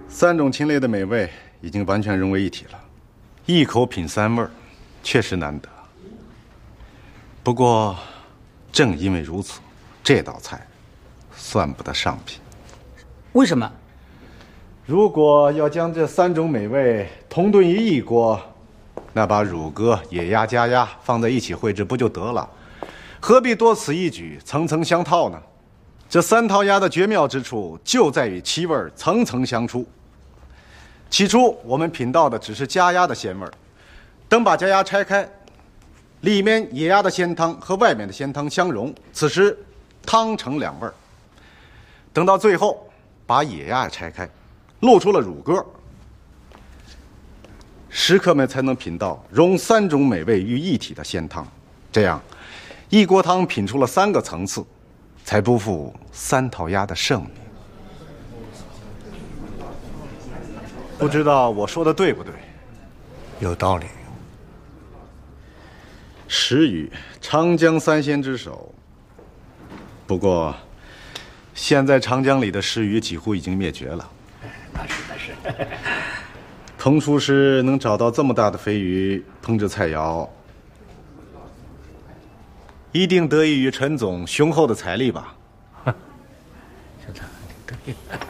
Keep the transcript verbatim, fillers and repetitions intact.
三种禽类的美味已经完全融为一体了，一口品三味儿，确实难得。不过，正因为如此，这道菜算不得上品。 为什么？ 如果要将这三种美味同炖于一锅，那把乳鸽、野鸭、家鸭放在一起烩制不就得了？何必多此一举，层层相套呢？这三套鸭的绝妙之处就在于其味儿层层相出。起初我们品到的只是家鸭的鲜味儿，等把家鸭拆开，里面野鸭的鲜汤和外面的鲜汤相融，此时汤成两味儿。等到最后，把野鸭拆开，露出了乳鸽，食客们才能品到融三种美味于一体的鲜汤。这样，一锅汤品出了三个层次，才不负三套鸭的盛名。不知道我说的对不对？ 有道理。 石宇，长江三鲜之首。不过，现在长江里的石鱼几乎已经灭绝了。 那是那是。 童厨师能找到这么大的飞鱼烹制菜肴，一定得益于陈总雄厚的财力吧？ 校长，你得意。